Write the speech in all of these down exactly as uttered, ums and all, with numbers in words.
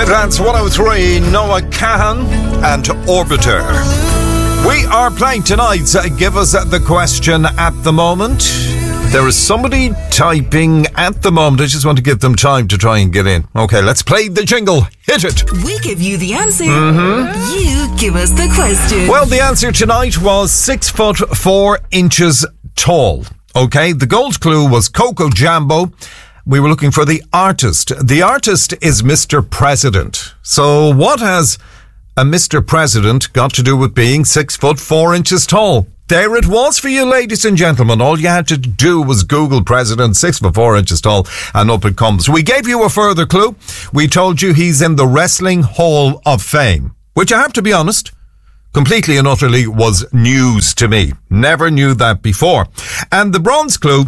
That's one oh three, Noah Kahan and Orbiter. We are playing tonight's Give Us the Question at the moment. There is somebody typing at the moment. I just want to give them time to try and get in. Okay, let's play the jingle. Hit it. We give you the answer. Mm-hmm. You give us the question. Well, the answer tonight was six foot four inches tall. Okay, the gold clue was Coco Jambo. We were looking for the artist. The artist is Mister President. So what has a Mister President got to do with being six foot four inches tall? There it was for you, ladies and gentlemen. All you had to do was Google President, six foot four inches tall, and up it comes. We gave you a further clue. We told you he's in the Wrestling Hall of Fame, which I have to be honest, completely and utterly was news to me. Never knew that before. And the bronze clue,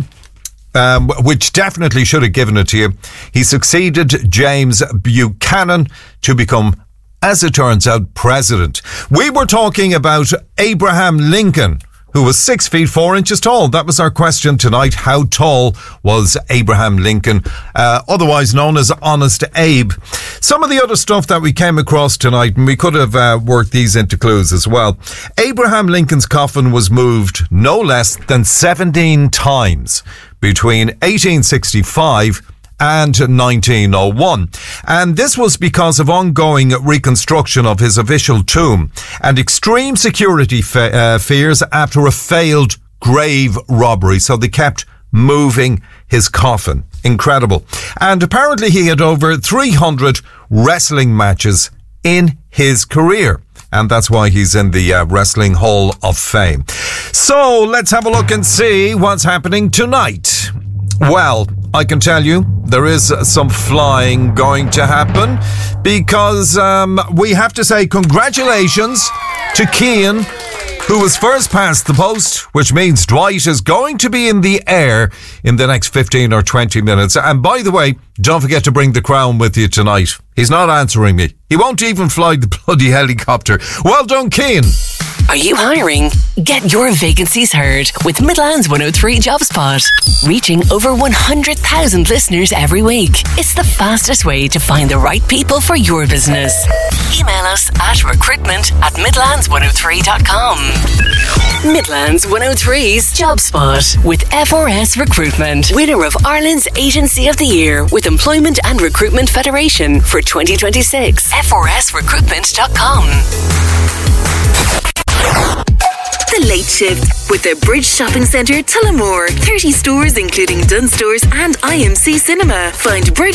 um, which definitely should have given it to you, he succeeded James Buchanan to become, as it turns out, president. We were talking about Abraham Lincoln, who was six feet four inches tall. That was our question tonight. How tall was Abraham Lincoln, uh, otherwise known as Honest Abe? Some of the other stuff that we came across tonight, and we could have uh, worked these into clues as well. Abraham Lincoln's coffin was moved no less than seventeen times between eighteen sixty-five and nineteen oh one. And this was because of ongoing reconstruction of his official tomb and extreme security fe- uh, fears after a failed grave robbery. So they kept moving his coffin. Incredible. And apparently he had over three hundred wrestling matches in his career. And that's why he's in the uh, Wrestling Hall of Fame. So let's have a look and see what's happening tonight. Well, I can tell you there is some flying going to happen because um, we have to say congratulations to Cian, who was first past the post, which means Dwight is going to be in the air in the next fifteen or twenty minutes. And by the way, don't forget to bring the crown with you tonight. He's not answering me. He won't even fly the bloody helicopter. Well done, Cian. Are you hiring? Get your vacancies heard with Midlands one oh three JobSpot. Reaching over one hundred thousand listeners every week. It's the fastest way to find the right people for your business. Email us at recruitment at midlands one oh three dot com. Midlands one oh three's JobSpot with F R S Recruitment. Winner of Ireland's Agency of the Year with Employment and Recruitment Federation for twenty twenty-six. F R S recruitment dot com. The Late Shift with the Bridge Shopping Centre, Tullamore. thirty stores including Dunnes Stores and I M C Cinema. Find Bridge